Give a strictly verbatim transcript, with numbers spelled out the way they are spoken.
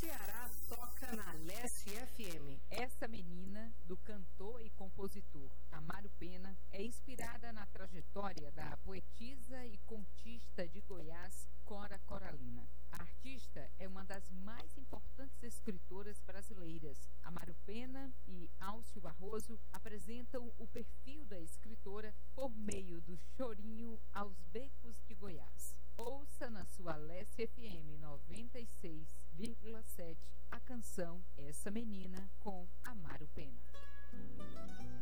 Ceará toca na Leste F M. Essa menina, do cantor e compositor Amaro Pena, é inspirada na trajetória da poetisa e contista de Goiás, Cora Coralina. A artista é uma das mais importantes escritoras brasileiras. Amaro Pena e Álcio Barroso apresentam o perfil da escritora por meio do chorinho aos becos de Goiás. Ouça na sua Leste F M noventa e seis vírgula sete a canção Essa Menina com Amaro Pena.